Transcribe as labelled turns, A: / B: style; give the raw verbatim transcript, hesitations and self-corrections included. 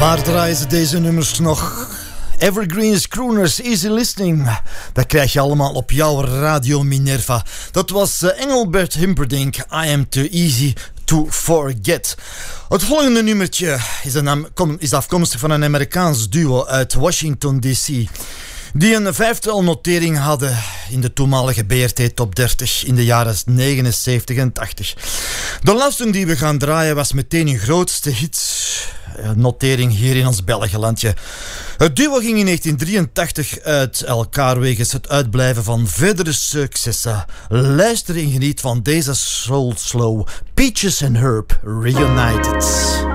A: Waar draaien ze deze nummers nog? Evergreens, crooners, easy listening. Dat krijg je allemaal op jouw Radio Minerva. Dat was uh, Engelbert Humperdinck, I Am Too Easy to Forget. Het volgende nummertje is, een, is afkomstig van een Amerikaans duo uit Washington D C, die een vijftal notering hadden in de toenmalige B R T Top dertig in de jaren negenenzeventig en tachtig. De laatste die we gaan draaien was meteen hun grootste hit. Notering hier in ons Belgenlandje. Het duo ging in negentien drieëntachtig uit elkaar wegens het uitblijven van verdere successen. Luister en geniet van deze Soul Slow, Peaches and Herb Reunited.